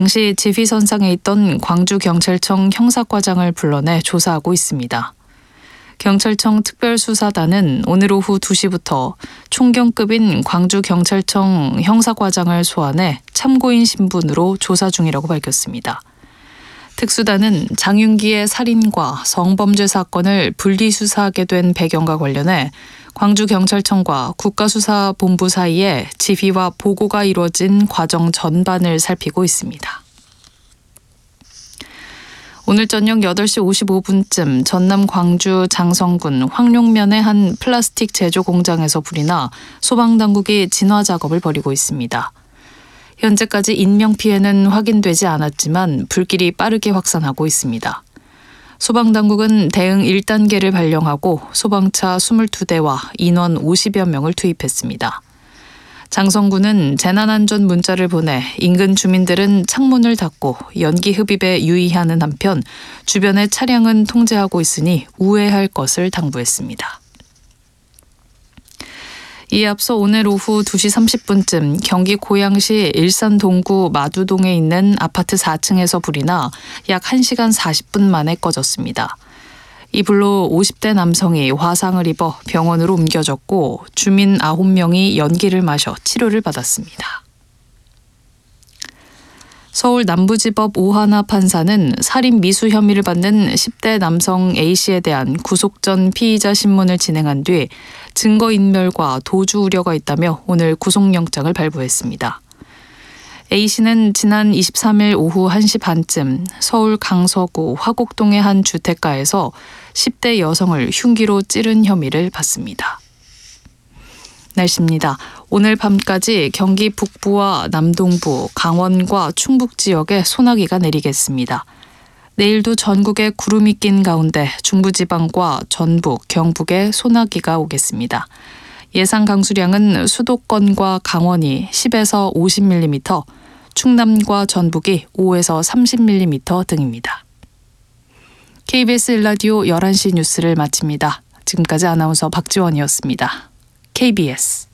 당시 지휘선상에 있던 광주경찰청 형사과장을 불러내 조사하고 있습니다. 경찰청 특별수사단은 오늘 오후 2시부터 총경급인 광주경찰청 형사과장을 소환해 참고인 신분으로 조사 중이라고 밝혔습니다. 특수단은 장윤기의 살인과 성범죄 사건을 분리수사하게 된 배경과 관련해 광주경찰청과 국가수사본부 사이에 지휘와 보고가 이루어진 과정 전반을 살피고 있습니다. 오늘 저녁 8시 55분쯤 전남 광주 장성군 황룡면의 한 플라스틱 제조 공장에서 불이 나 소방당국이 진화 작업을 벌이고 있습니다. 현재까지 인명피해는 확인되지 않았지만 불길이 빠르게 확산하고 있습니다. 소방당국은 대응 1단계를 발령하고 소방차 22대와 인원 50여 명을 투입했습니다. 장성군은 재난안전 문자를 보내 인근 주민들은 창문을 닫고 연기 흡입에 유의하는 한편 주변의 차량은 통제하고 있으니 우회할 것을 당부했습니다. 이에 앞서 오늘 오후 2시 30분쯤 경기 고양시 일산 동구 마두동에 있는 아파트 4층에서 불이 나 약 1시간 40분 만에 꺼졌습니다. 이 불로 50대 남성이 화상을 입어 병원으로 옮겨졌고 주민 9명이 연기를 마셔 치료를 받았습니다. 서울 남부지법 오하나 판사는 살인 미수 혐의를 받는 10대 남성 A씨에 대한 구속 전 피의자 신문을 진행한 뒤 증거인멸과 도주 우려가 있다며 오늘 구속영장을 발부했습니다. A씨는 지난 23일 오후 1시 반쯤 서울 강서구 화곡동의 한 주택가에서 10대 여성을 흉기로 찌른 혐의를 받습니다. 날씨입니다. 오늘 밤까지 경기 북부와 남동부, 강원과 충북 지역에 소나기가 내리겠습니다. 내일도 전국에 구름이 낀 가운데 중부지방과 전북, 경북에 소나기가 오겠습니다. 예상 강수량은 수도권과 강원이 10에서 50mm, 충남과 전북이 5에서 30mm 등입니다. KBS 1라디오 11시 뉴스를 마칩니다. 지금까지 아나운서 박지원이었습니다. KBS